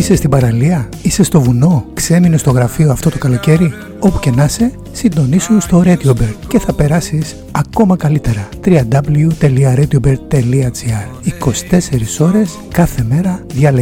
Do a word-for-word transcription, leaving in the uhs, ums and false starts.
Είσαι στην παραλία, είσαι στο βουνό, ξέμεινε στο γραφείο αυτό το καλοκαίρι. Όπου και να είσαι, συντονίσου στο RadioBird και θα περάσεις ακόμα καλύτερα. double-u double-u double-u τελεία radiobird τελεία gr είκοσι τέσσερις ώρες κάθε μέρα, διαλέξτε